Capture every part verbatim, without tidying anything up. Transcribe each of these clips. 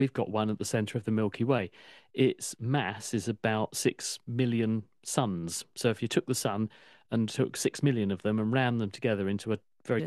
We've got one at the centre of the Milky Way. Its mass is about six million suns. So if you took the sun and took six million of them and ran them together into a very...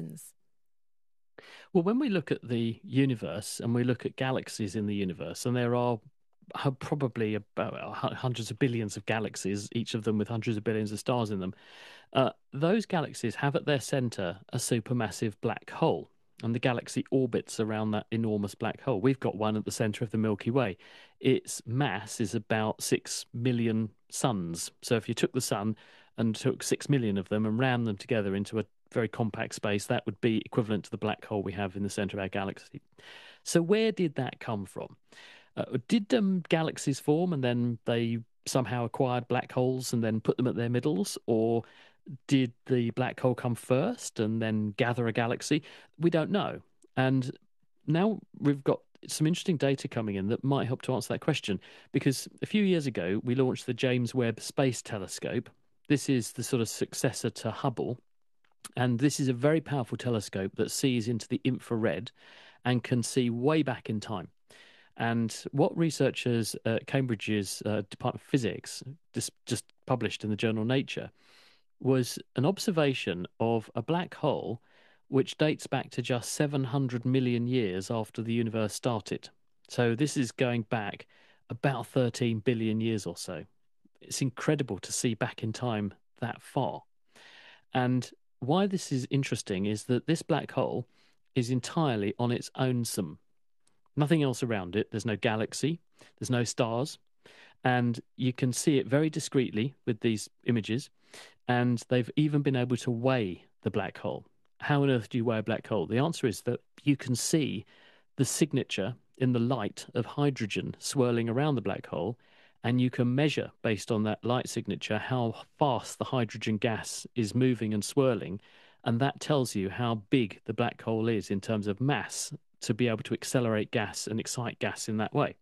Well, when we look at the universe and we look at galaxies in the universe, and there are uh, probably about hundreds of billions of galaxies, each of them with hundreds of billions of stars in them, uh, those galaxies have at their centre a supermassive black hole. And the galaxy orbits around that enormous black hole. We've got one at the centre of the Milky Way. Its mass is about six million suns. So if you took the sun and took six million of them and ran them together into a very compact space, that would be equivalent to the black hole we have in the centre of our galaxy. So where did that come from? Uh, did um, galaxies form and then they somehow acquired black holes and then put them at their middles? Or did the black hole come first and then gather a galaxy? We don't know. And now we've got some interesting data coming in that might help to answer that question, because a few years ago we launched the James Webb Space Telescope. This is the sort of successor to Hubble, and this is a very powerful telescope that sees into the infrared and can see way back in time. And what researchers at Cambridge's uh, Department of Physics just, just published in the journal Nature was an observation of a black hole which dates back to just seven hundred million years after the universe started. So this is going back about thirteen billion years or so. It's incredible to see back in time that far. And why this is interesting is that this black hole is entirely on its own sum. Nothing else around it. There's no galaxy, there's no stars, and you can see it very discreetly with these images. And they've even been able to weigh the black hole. How on earth do you weigh a black hole? The answer is that you can see the signature in the light of hydrogen swirling around the black hole, and you can measure, based on that light signature, how fast the hydrogen gas is moving and swirling, and that tells you how big the black hole is in terms of mass to be able to accelerate gas and excite gas in that way.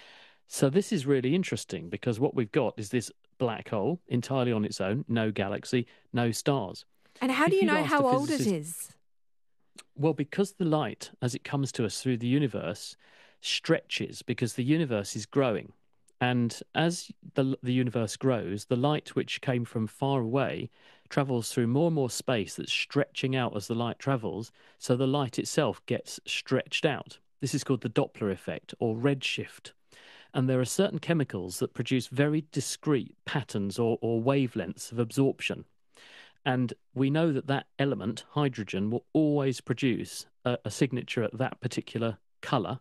So this is really interesting, because what we've got is this black hole entirely on its own, no galaxy, no stars. And how do If you you'd know asked how a old it physicist- is? Well, because the light, as it comes to us through the universe, stretches, because the universe is growing. And as the, the universe grows, the light which came from far away travels through more and more space that's stretching out as the light travels, so the light itself gets stretched out. This is called the Doppler effect, or redshift. And there are certain chemicals that produce very discrete patterns or, or wavelengths of absorption. And we know that that element, hydrogen, will always produce a, a signature at that particular colour.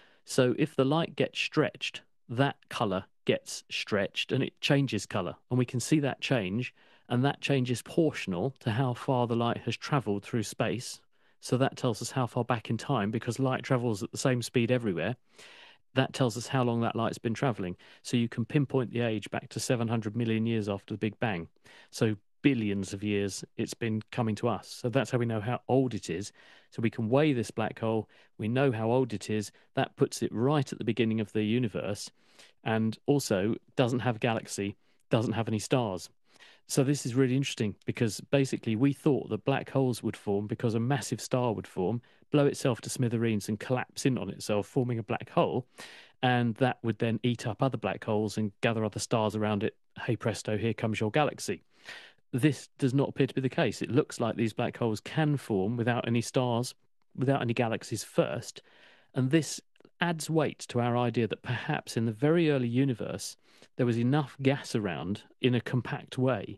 So if the light gets stretched, that colour gets stretched and it changes colour. And we can see that change, and that change is proportional to how far the light has travelled through space. So that tells us how far back in time, because light travels at the same speed everywhere. That tells us how long that light's been travelling. So you can pinpoint the age back to seven hundred million years after the Big Bang. So billions of years it's been coming to us. So that's how we know how old it is. So we can weigh this black hole. We know how old it is. That puts it right at the beginning of the universe, and also doesn't have a galaxy, doesn't have any stars. So this is really interesting, because basically we thought that black holes would form because a massive star would form, blow itself to smithereens and collapse in on itself, forming a black hole. And that would then eat up other black holes and gather other stars around it. Hey presto, here comes your galaxy. This does not appear to be the case. It looks like these black holes can form without any stars, without any galaxies first. And this adds weight to our idea that perhaps in the very early universe, there was enough gas around in a compact way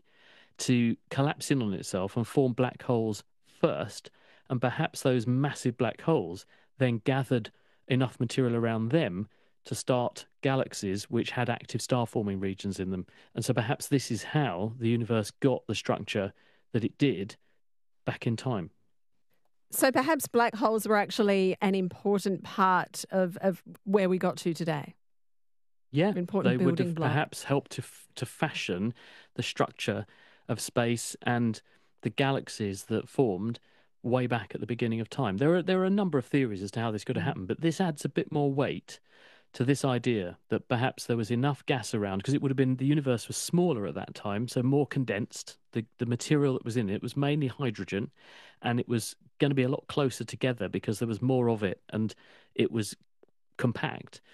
to collapse in on itself and form black holes first. And perhaps those massive black holes then gathered enough material around them to start galaxies which had active star-forming regions in them. And so perhaps this is how the universe got the structure that it did back in time. So perhaps black holes were actually an important part of, of where we got to today. Yeah, important they would building have block. perhaps helped to f- to fashion the structure of space and the galaxies that formed way back at the beginning of time. There are there are a number of theories as to how this could have happened, but this adds a bit more weight to this idea that perhaps there was enough gas around, because it would have been, the universe was smaller at that time, so more condensed. The, the material that was in it was mainly hydrogen, and it was going to be a lot closer together because there was more of it, and it was compact.